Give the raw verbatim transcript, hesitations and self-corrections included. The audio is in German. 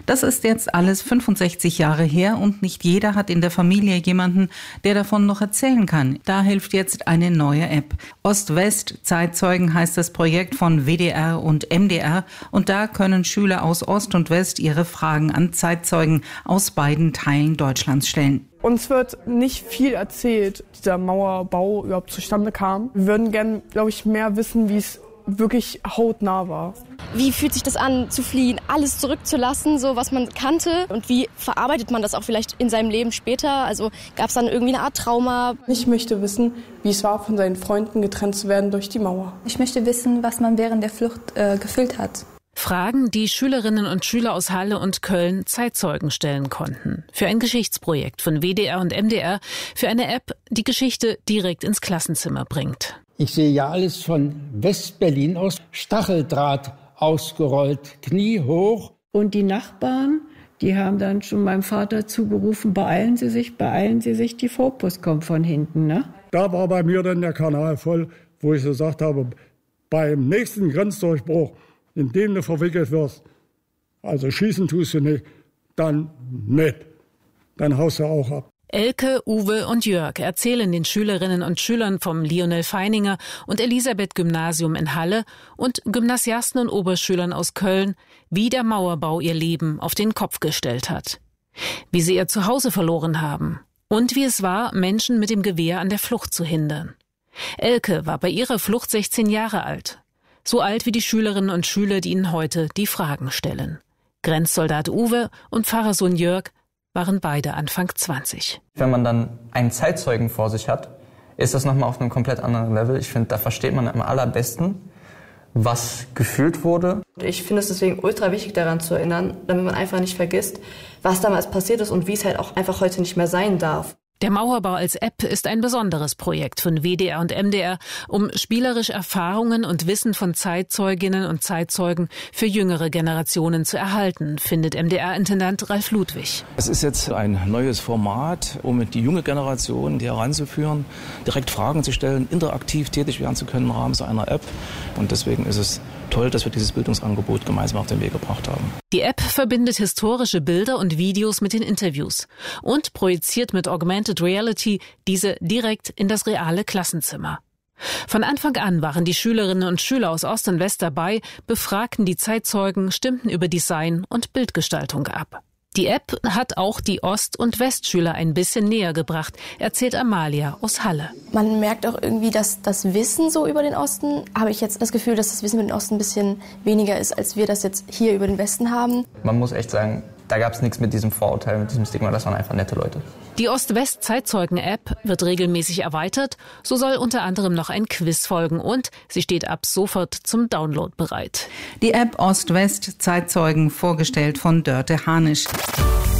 Das ist jetzt alles fünfundsechzig Jahre her und nicht jeder hat in der Familie jemanden, der davon noch erzählen kann. Da hilft jetzt eine neue App. Ost-West-Zeitzeugen heißt das Projekt von W D R und M D R und da können Schüler aus Ost und West ihre Fragen an Zeitzeugen aus beiden Teilen Deutschlands stellen. Uns wird nicht viel erzählt, wie dieser Mauerbau überhaupt zustande kam. Wir würden gerne, glaube ich, mehr wissen, wie es wirklich hautnah war. Wie fühlt sich das an, zu fliehen, alles zurückzulassen, so was man kannte? Und wie verarbeitet man das auch vielleicht in seinem Leben später? Also gab es dann irgendwie eine Art Trauma? Ich möchte wissen, wie es war, von seinen Freunden getrennt zu werden durch die Mauer. Ich möchte wissen, was man während der Flucht äh, gefühlt hat. Fragen, die Schülerinnen und Schüler aus Halle und Köln Zeitzeugen stellen konnten. Für ein Geschichtsprojekt von W D R und M D R, für eine App, die Geschichte direkt ins Klassenzimmer bringt. Ich sehe ja alles von West-Berlin aus, Stacheldraht ausgerollt, kniehoch. Und die Nachbarn, die haben dann schon meinem Vater zugerufen, beeilen Sie sich, beeilen Sie sich, die Vorpost kommt von hinten, ne? Da war bei mir dann der Kanal voll, wo ich gesagt habe, beim nächsten Grenzdurchbruch, in dem du verwickelt wirst, also schießen tust du nicht, dann nicht. Dann haust du auch ab. Elke, Uwe und Jörg erzählen den Schülerinnen und Schülern vom Lionel Feininger und Elisabeth Gymnasium in Halle und Gymnasiasten und Oberschülern aus Köln, wie der Mauerbau ihr Leben auf den Kopf gestellt hat. Wie sie ihr Zuhause verloren haben und wie es war, Menschen mit dem Gewehr an der Flucht zu hindern. Elke war bei ihrer Flucht sechzehn Jahre alt. So alt wie die Schülerinnen und Schüler, die ihnen heute die Fragen stellen. Grenzsoldat Uwe und Pfarrersohn Jörg waren beide Anfang zwanzig. Wenn man dann einen Zeitzeugen vor sich hat, ist das nochmal auf einem komplett anderen Level. Ich finde, da versteht man am allerbesten, was gefühlt wurde. Ich finde es deswegen ultra wichtig, daran zu erinnern, damit man einfach nicht vergisst, was damals passiert ist und wie es halt auch einfach heute nicht mehr sein darf. Der Mauerbau als App ist ein besonderes Projekt von W D R und M D R, um spielerisch Erfahrungen und Wissen von Zeitzeuginnen und Zeitzeugen für jüngere Generationen zu erhalten, findet M D R-Intendant Ralf Ludwig. Es ist jetzt ein neues Format, um die junge Generation heranzuführen, direkt Fragen zu stellen, interaktiv tätig werden zu können im Rahmen so einer App. Und deswegen ist es toll, dass wir dieses Bildungsangebot gemeinsam auf den Weg gebracht haben. Die App verbindet historische Bilder und Videos mit den Interviews und projiziert mit Augmented Reality diese direkt in das reale Klassenzimmer. Von Anfang an waren die Schülerinnen und Schüler aus Ost und West dabei, befragten die Zeitzeugen, stimmten über Design und Bildgestaltung ab. Die App hat auch die Ost- und Westschüler ein bisschen näher gebracht, erzählt Amalia aus Halle. Man merkt auch irgendwie, dass das Wissen so über den Osten, habe ich jetzt das Gefühl, dass das Wissen über den Osten ein bisschen weniger ist, als wir das jetzt hier über den Westen haben. Man muss echt sagen, da gab es nichts mit diesem Vorurteil, mit diesem Stigma, das waren einfach nette Leute. Die Ost-West-Zeitzeugen-App wird regelmäßig erweitert, so soll unter anderem noch ein Quiz folgen und sie steht ab sofort zum Download bereit. Die App Ost-West-Zeitzeugen, vorgestellt von Dörte Hanisch.